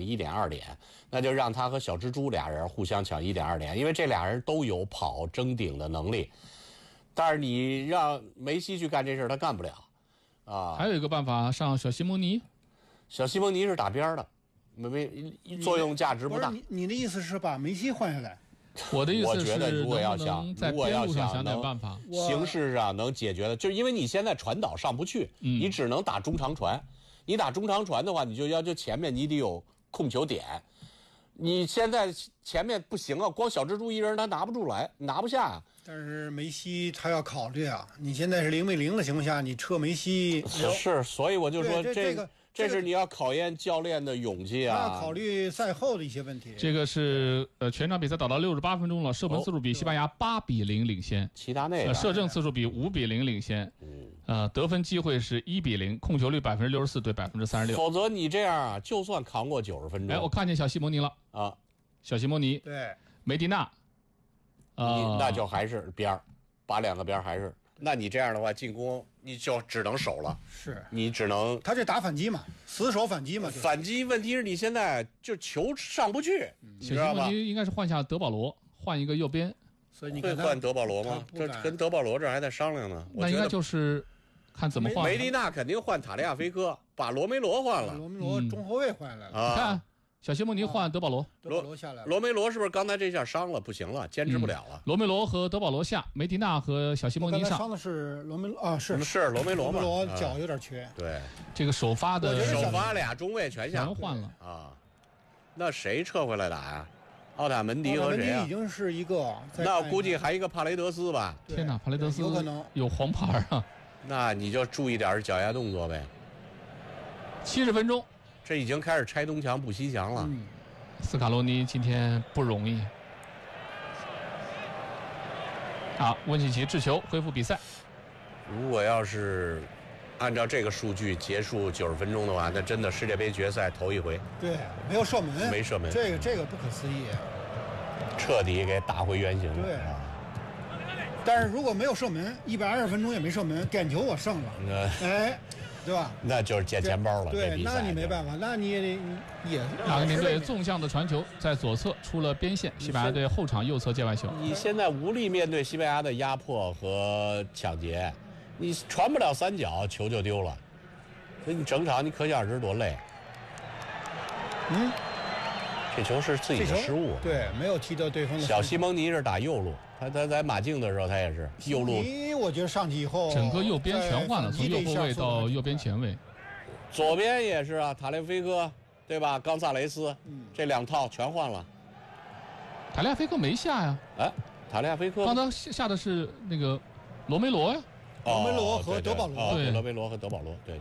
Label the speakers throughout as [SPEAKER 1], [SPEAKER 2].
[SPEAKER 1] 1.2点，那就让他和小蜘蛛俩人互相抢1.2点，因为这俩人都有跑争顶的能力。但是你让梅西去干这事他干不了啊。
[SPEAKER 2] 还有一个办法，上小西蒙尼。
[SPEAKER 1] 小西蒙尼是打边的，没作用价值不大。
[SPEAKER 3] 你的意思是把梅西换下来？
[SPEAKER 2] 我的意思是，
[SPEAKER 1] 我觉得如果要想
[SPEAKER 2] 点办法，
[SPEAKER 1] 形式上能解决的，就是因为你现在传导上不去，你只能打中长传。你打中长传的话，你就前面你得有控球点。你现在前面不行啊，光小蜘蛛一人他拿不住来，拿不下啊。
[SPEAKER 3] 但是梅西他要考虑啊，你现在是0-0的情况下，你撤梅西
[SPEAKER 1] 是，所以我就说这是你要考验教练的勇气啊。
[SPEAKER 3] 他要考虑赛后的一些问题。
[SPEAKER 2] 这个是全场比赛打到68分钟了，射门次数比西班牙8-0领先，
[SPEAKER 1] 齐达内
[SPEAKER 2] 射正次数比5-0领先，得分机会是1-0，控球率64%对36%。
[SPEAKER 1] 否则你这样啊，就算扛过90分钟。
[SPEAKER 2] 哎，我看见小西蒙尼了
[SPEAKER 1] 啊，
[SPEAKER 2] 小西蒙尼
[SPEAKER 3] 对
[SPEAKER 2] 梅迪纳，
[SPEAKER 1] 那就还是边儿，把两个边还是。那你这样的话，进攻你就只能守了，
[SPEAKER 3] 是
[SPEAKER 1] 你只能
[SPEAKER 3] 他这打反击嘛，死守反击嘛。
[SPEAKER 1] 反击问题是你现在就球上不去，你知道吗？
[SPEAKER 2] 小西蒙尼应该是换下德保罗，换一个右边。
[SPEAKER 3] 所以你
[SPEAKER 1] 会换德保罗吗？这跟德保罗这还在商量呢。
[SPEAKER 2] 那应该就是看怎么换。
[SPEAKER 1] 梅迪纳肯定换塔利亚菲科，把罗梅罗换了。
[SPEAKER 3] 罗梅罗中后卫换来了。
[SPEAKER 2] 你看。小西蒙尼换德保罗，
[SPEAKER 3] 德保罗下来了。
[SPEAKER 1] 罗梅罗是不是刚才这下伤了，不行了，坚持不了了？
[SPEAKER 2] 罗梅罗和德保罗下，梅迪纳和小西蒙尼上。
[SPEAKER 3] 伤的是罗梅罗啊，是
[SPEAKER 1] 罗梅罗嘛？
[SPEAKER 3] 罗梅罗脚有点缺。
[SPEAKER 1] 对，
[SPEAKER 2] 这个首发
[SPEAKER 1] 俩中卫全下
[SPEAKER 2] 换了
[SPEAKER 1] 啊。那谁撤回来打呀？奥塔门迪和谁啊？
[SPEAKER 3] 已经是一个。
[SPEAKER 1] 那估计还一个帕雷德斯吧？
[SPEAKER 2] 天哪，帕雷德斯
[SPEAKER 3] 有可能
[SPEAKER 2] 有黄牌啊！
[SPEAKER 1] 那你就注意点脚下动作呗。
[SPEAKER 2] 70分钟，
[SPEAKER 1] 这已经开始拆东墙补西墙了。
[SPEAKER 2] 斯卡罗尼今天不容易。好，温契奇掷球恢复比赛。
[SPEAKER 1] 如果要是按照这个数据结束90分钟的话，那真的世界杯决赛头一回。
[SPEAKER 3] 对，没有射门，
[SPEAKER 1] 没射门，
[SPEAKER 3] 这个不可思议，
[SPEAKER 1] 彻底给打回原形了。
[SPEAKER 3] 对。但是如果没有射门，120分钟也没射门，点球我胜了。哎。 对吧？
[SPEAKER 1] 那就是捡钱包了。
[SPEAKER 3] 对，那你没办法，那你也
[SPEAKER 2] 阿根廷队纵向的传球在左侧出了边线，西班牙队后场右侧界外球。
[SPEAKER 1] 你现在无力面对西班牙的压迫和抢劫，你传不了3脚，球就丢了，所以你整场你可想而知多累。这球是自己的失误，
[SPEAKER 3] 对，没有踢到对方的。
[SPEAKER 1] 小西蒙尼是打右路，他在马竞的时候他也是右路。
[SPEAKER 3] 我觉得上去以后，
[SPEAKER 2] 整个右边全换了，从右后卫到右边前卫。
[SPEAKER 1] 左边也是啊，塔列菲科对吧？冈萨雷斯，这2套全换了。
[SPEAKER 2] 塔利亚菲科没下呀？
[SPEAKER 1] 哎，塔利亚菲科
[SPEAKER 2] 刚才下的是那个罗梅罗呀。
[SPEAKER 3] 罗梅罗和德保罗。
[SPEAKER 1] 对，罗梅罗和德保罗，对。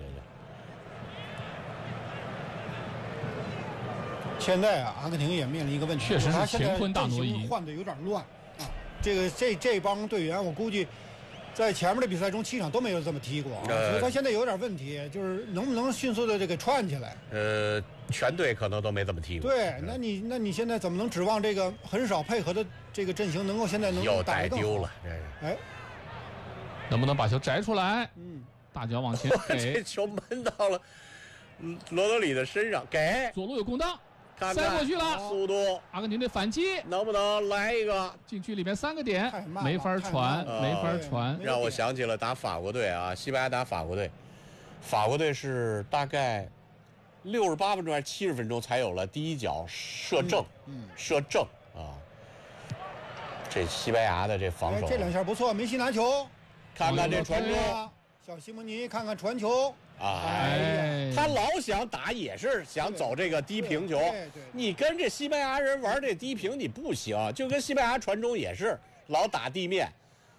[SPEAKER 3] 现在啊，阿根廷也面临一个问题，
[SPEAKER 2] 确实是乾坤大挪移，
[SPEAKER 3] 换的有点乱啊。这帮队员，我估计在前面的比赛中7场都没有这么踢过啊，所以他现在有点问题，就是能不能迅速的这个串起来？
[SPEAKER 1] 全队可能都没怎么踢过。
[SPEAKER 3] 对，那你现在怎么能指望这个很少配合的这个阵型能够现在能
[SPEAKER 1] 又
[SPEAKER 3] 带
[SPEAKER 1] 丢了？
[SPEAKER 3] 哎，
[SPEAKER 2] 能不能把球摘出来？大脚往前给，
[SPEAKER 1] 这球闷到了罗德里的身上，给
[SPEAKER 2] 左路有空当。
[SPEAKER 1] 塞
[SPEAKER 2] 过去了，
[SPEAKER 1] 速度！
[SPEAKER 2] 阿根廷队反击，
[SPEAKER 1] 能不能来一个？
[SPEAKER 2] 禁区里面3个点，没法传，没法传。
[SPEAKER 1] 让我想起了打法国队啊，西班牙打法国队，法国队是大概68分钟还是70分钟才有了第一脚射正，射正啊！这西班牙的这防守，
[SPEAKER 3] 这2下不错，梅西拿球，
[SPEAKER 1] 看看这传中，
[SPEAKER 3] 小西蒙尼看看传球。
[SPEAKER 1] 他老想打，也是想走这个低平球。你跟这西班牙人玩这低平，你不行。就跟西班牙传中也是老打地面。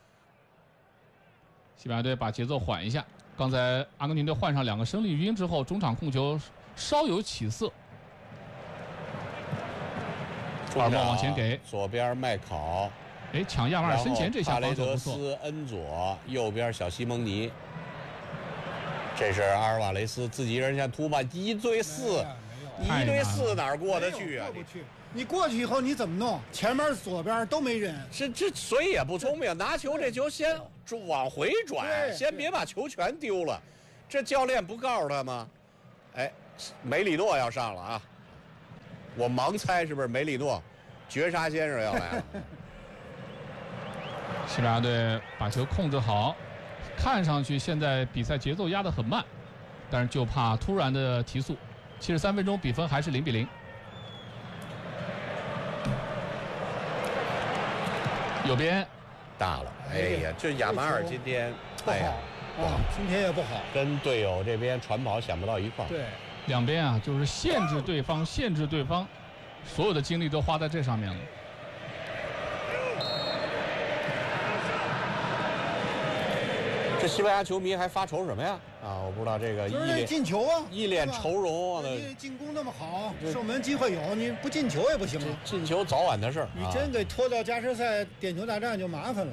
[SPEAKER 2] 西班牙队把节奏缓一下。刚才阿根廷队换上2个生力军之后，中场控球稍有起色。尔莫往前给，
[SPEAKER 1] 左边麦考，
[SPEAKER 2] 抢亚马尔身前这下防守不错。
[SPEAKER 1] 帕雷德斯、恩佐，右边小西蒙尼。这是阿尔瓦雷斯自己人先突破1对4，1对4哪过得去啊？
[SPEAKER 3] 过不去，你过去以后你怎么弄？前面左边都没人，
[SPEAKER 1] 这所以也不聪明，拿球这球先往回转，先别把球全丢了。这教练不告诉他吗？哎，梅里诺要上了啊！ 我盲猜是不是梅里诺，绝杀先生要来了？
[SPEAKER 2] 西班牙队把球控制好，看上去现在比赛节奏压得很慢，但是就怕突然的提速。73分钟，比分还是0-0。右边
[SPEAKER 1] 大了，哎呀，这亚马尔今天，
[SPEAKER 3] 不好啊，今天也不好，
[SPEAKER 1] 跟队友这边传跑想不到一块儿。
[SPEAKER 3] 对，
[SPEAKER 2] 两边啊，就是限制对方，所有的精力都花在这上面了。
[SPEAKER 1] 这西班牙球迷还发愁什么呀？啊，我不知道这个
[SPEAKER 3] 就是进球啊，
[SPEAKER 1] 一脸愁容。
[SPEAKER 3] 你进攻那么好，射门机会有，你不进球也不行啊。
[SPEAKER 1] 进球早晚的事儿，
[SPEAKER 3] 你真给拖到加时赛点球大战就麻烦了。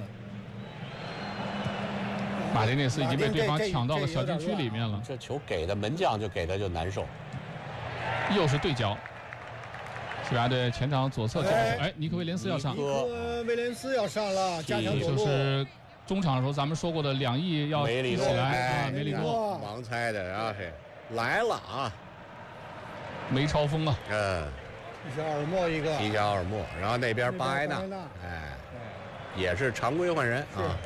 [SPEAKER 2] 马丁内斯已经被对方抢到了小禁区里面了。
[SPEAKER 1] 这球给的门将就给的就难受。
[SPEAKER 2] 又是对角。西班牙队前场左侧角，哎，尼克威廉斯要上。
[SPEAKER 3] 尼克威廉斯要上了，加强走路。
[SPEAKER 2] 就是中场的时候咱们说过的2亿要一起来啊，梅里诺
[SPEAKER 1] 盲猜的啊，来了啊，
[SPEAKER 2] 梅超风啊，
[SPEAKER 3] 皮乔尔莫一个，
[SPEAKER 1] 皮乔尔莫，然后那边巴埃纳，哎，也是常规换人啊。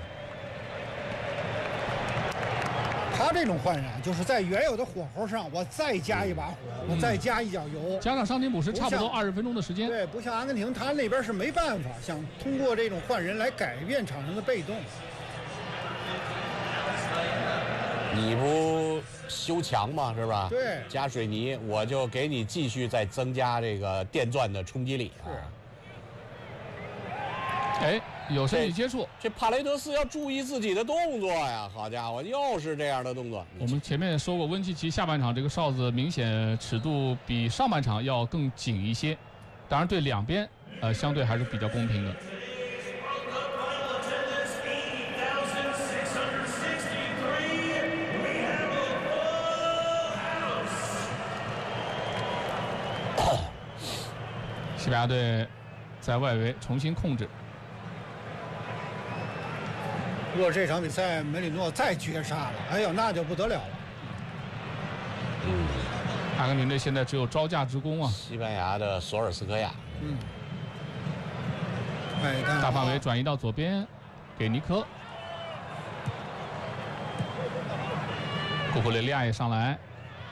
[SPEAKER 3] 他这种换人就是在原有的火候上，我再加一把火，我再加一脚油，
[SPEAKER 2] 加上伤停补时，差不多20分钟的时间。
[SPEAKER 3] 对，不像阿根廷，他那边是没办法想通过这种换人来改变场上的被动。
[SPEAKER 1] 你不修墙吗？是吧？
[SPEAKER 3] 对，
[SPEAKER 1] 加水泥，我就给你继续再增加这个电钻的冲击力啊。
[SPEAKER 2] 哎，有身体接触，
[SPEAKER 1] 这帕雷德斯要注意自己的动作呀！好家伙，又是这样的动作。
[SPEAKER 2] 我们前面说过，温契奇下半场这个哨子明显尺度比上半场要更紧一些，当然对两边相对还是比较公平的。西班牙队在外围重新控制。
[SPEAKER 3] 如果这场比赛梅里诺再绝杀了，哎呦，那就不得了了。
[SPEAKER 2] 阿根廷队现在只有招架之功啊。
[SPEAKER 1] 西班牙的索尔斯克亚，
[SPEAKER 2] 大范围转移到左边，给尼科。库库雷利亚也上来。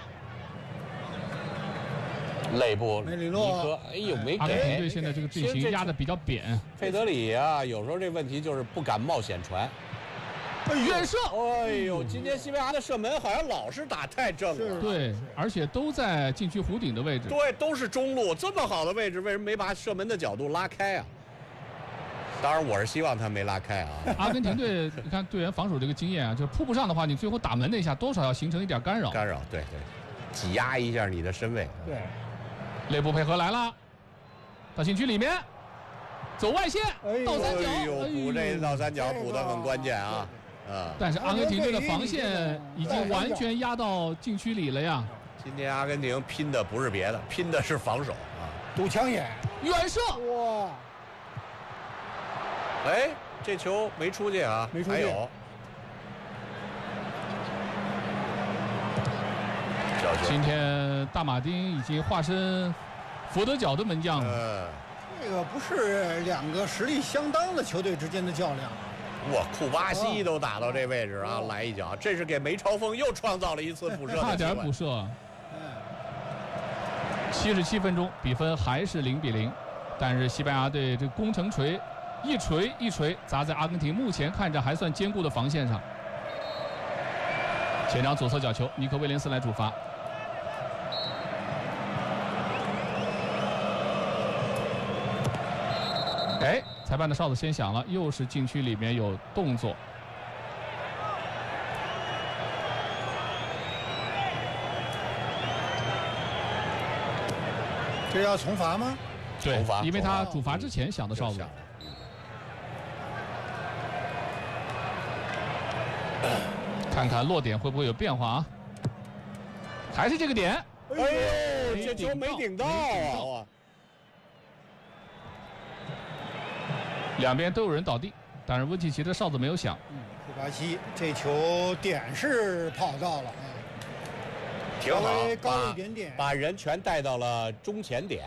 [SPEAKER 1] 肋部
[SPEAKER 3] 梅里诺，
[SPEAKER 1] 哎呦，没给。
[SPEAKER 2] 阿根廷队现在这个阵型压得比较扁。
[SPEAKER 1] 佩德里啊，有时候这问题就是不敢冒险传。
[SPEAKER 2] 远射！
[SPEAKER 1] 哎呦，今天西班牙的射门好像老是打太正了。
[SPEAKER 2] 对，而且都在禁区弧顶的位置。
[SPEAKER 1] 对，都是中路，这么好的位置，为什么没把射门的角度拉开啊？当然，我是希望他没拉开啊。
[SPEAKER 2] 阿根廷队，你看队员防守这个经验啊，就是扑不上的话，你最后打门那一下多少要形成一点干扰。
[SPEAKER 1] 干扰，对，挤压一下你的身位。
[SPEAKER 3] 对。
[SPEAKER 2] 内部配合来了，到禁区里面，走外线，倒三角，
[SPEAKER 1] 补这倒三角补得很关键啊！
[SPEAKER 2] 但是阿根廷队的防线已经完全压到禁区里了呀。
[SPEAKER 1] 今天阿根廷拼的不是别的，拼的是防守啊！
[SPEAKER 3] 堵枪眼，
[SPEAKER 2] 远射，
[SPEAKER 3] 哇！
[SPEAKER 1] 哎，这球没出去啊，
[SPEAKER 3] 没出去。
[SPEAKER 1] 还有。
[SPEAKER 2] 今天大马丁已经化身佛得角的门将了。
[SPEAKER 3] 这个不是两个实力相当的球队之间的较量。
[SPEAKER 1] 哇，库巴西都打到这位置啊，来一脚，这是给梅超风又创造了一次补射的机会。
[SPEAKER 2] 差点补射。77分钟，比分还是0-0，但是西班牙队这攻城锤一锤砸在阿根廷目前看着还算坚固的防线上。前场左侧角球，尼克威廉斯来主罚。哎，裁判的哨子先响了，又是禁区里面有动作。
[SPEAKER 3] 这要重罚吗？
[SPEAKER 2] 对，因为他主罚之前响的哨子。看看落点会不会有变化啊？还是这个点。
[SPEAKER 1] 哎呦，这球没顶到啊！
[SPEAKER 2] 两边都有人倒地，但是温契奇的哨子没有响。
[SPEAKER 3] 库巴西这球点是跑到了，
[SPEAKER 1] 挺好，
[SPEAKER 3] 高一点点，
[SPEAKER 1] 把人全带到了中前点。